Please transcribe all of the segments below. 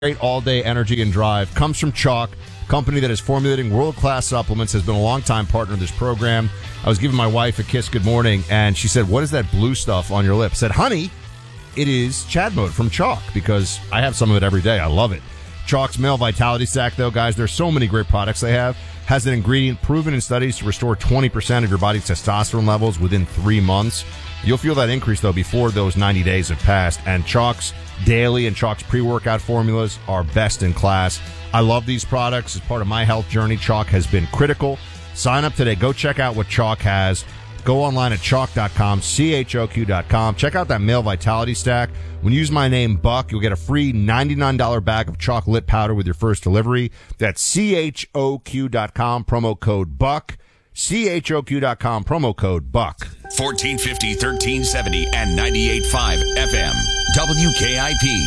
Great all-day energy and drive comes from Chalk, company that is formulating world-class supplements, has been a long-time partner of this program. I was giving my wife a kiss good morning, and she said, "What is that blue stuff on your lip?" I said, "Honey, it is Chad Mode from Chalk," because I have some of it every day. I love it. Chalk's Male Vitality Stack, though, guys, there's so many great products they have, has an ingredient proven in studies to restore 20% of your body's testosterone levels within 3 months. You'll feel that increase, though, before those 90 days have passed. And Chalk's daily and Chalk's pre-workout formulas are best in class. I love these products. As part of my health journey, Chalk has been critical. Sign up today. Go check out what Chalk has. Go online at chalk.com, CHOQ.com. Check out that Male Vitality Stack. When you use my name, Buck, you'll get a free $99 bag of Chalk Lip Powder with your first delivery. That's CHOQ.com, promo code BUCK. CHOQ.com, promo code BUCK. 1450, 1370, and 98.5 FM. WKIP.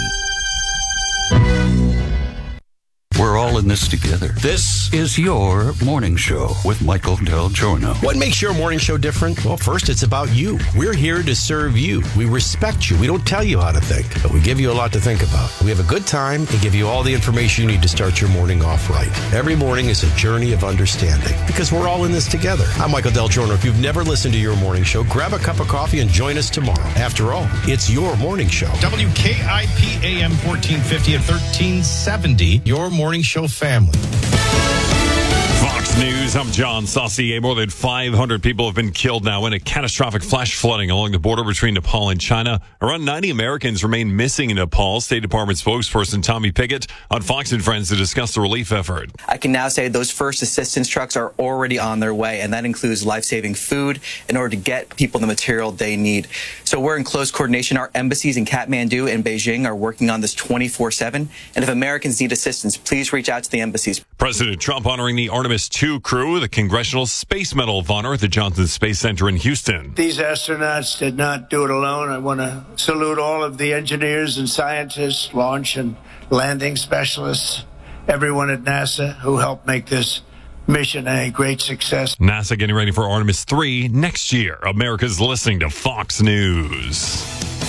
We're all in this together. This is your morning show with Michael Del Giorno. What makes your morning show different? Well, first, it's about you. We're here to serve you. We respect you. We don't tell you how to think, but we give you a lot to think about. We have a good time and give you all the information you need to start your morning off right. Every morning is a journey of understanding because we're all in this together. I'm Michael Del Giorno. If you've never listened to your morning show, grab a cup of coffee and join us tomorrow. After all, it's your morning show. WKIP AM 1450 and 1370. Your morning show family. Fox News, I'm John Saucier. More than 500 people have been killed now in a catastrophic flash flooding along the border between Nepal and China. Around 90 Americans remain missing in Nepal. State Department spokesperson Tommy Pickett on Fox and Friends to discuss the relief effort. I can now say those first assistance trucks are already on their way, and that includes life-saving food in order to get people the material they need. So we're in close coordination. Our embassies in Kathmandu and Beijing are working on this 24/7. And if Americans need assistance, please reach out to the embassies. President Trump honoring the Artemis II crew, the Congressional Space Medal of Honor at the Johnson Space Center in Houston. These astronauts did not do it alone. I want to salute all of the engineers and scientists, launch and landing specialists, everyone at NASA who helped make this mission a great success. NASA getting ready for Artemis III next year. America's listening to Fox News.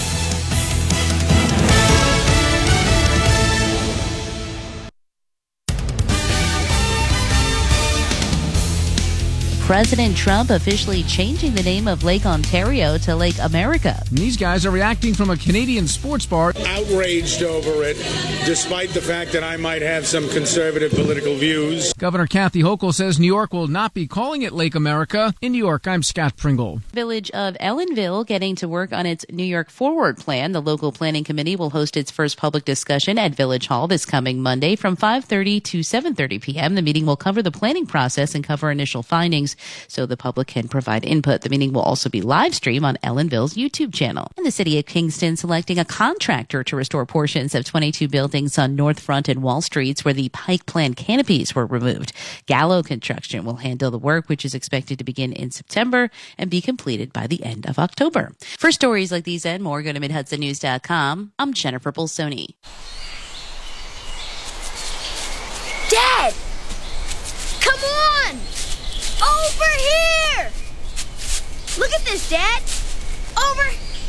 President Trump officially changing the name of Lake Ontario to Lake America. And these guys are reacting from a Canadian sports bar. Outraged over it, despite the fact that I might have some conservative political views. Governor Kathy Hochul says New York will not be calling it Lake America. In New York, I'm Scott Pringle. Village of Ellenville getting to work on its New York Forward plan. The local planning committee will host its first public discussion at Village Hall this coming Monday from 5:30 to 7:30 p.m. The meeting will cover the planning process and cover initial findings so the public can provide input. The meeting will also be live streamed on Ellenville's YouTube channel. And the city of Kingston selecting a contractor to restore portions of 22 buildings on North Front and Wall Streets where the Pike Plan canopies were removed. Gallo Construction will handle the work, which is expected to begin in September and be completed by the end of October. For stories like these and more, go to MidHudsonNews.com. I'm Jennifer Bolsoni. Dad! Come on! Over here! Look at this, Dad! Over!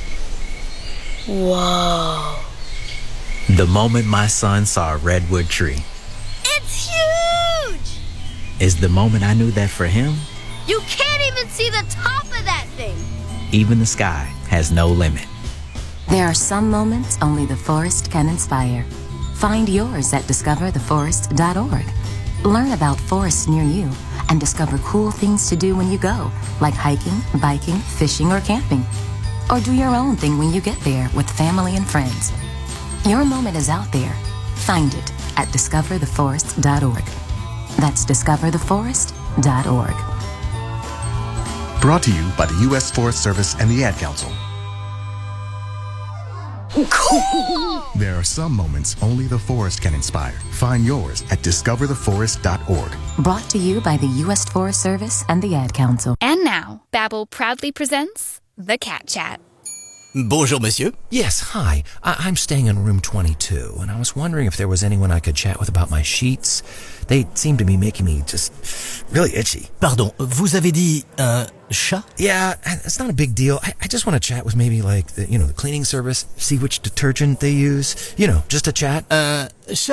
Whoa. The moment my son saw a redwood tree. It's huge! Is the moment I knew that for him, You can't even see the top of that thing! even the sky has no limit. There are some moments only the forest can inspire. Find yours at discovertheforest.org. Learn about forests near you and discover cool things to do when you go, like hiking, biking, fishing, or camping. Or do your own thing when you get there with family and friends. Your moment is out there. Find it at discovertheforest.org. That's discovertheforest.org. Brought to you by the U.S. Forest Service and the Ad Council. Cool! There are some moments only the forest can inspire. Find yours at discovertheforest.org. Brought to you by the U.S. Forest Service and the Ad Council. And now, Babbel proudly presents The Cat Chat. Bonjour, monsieur. Yes, hi. I'm staying in room 22, and I was wondering if there was anyone I could chat with about my sheets. They seem to be making me just really itchy. Pardon, vous avez dit un chat? Yeah, it's not a big deal. I just want to chat with maybe like, the cleaning service, see which detergent they use. Just a chat. Chat?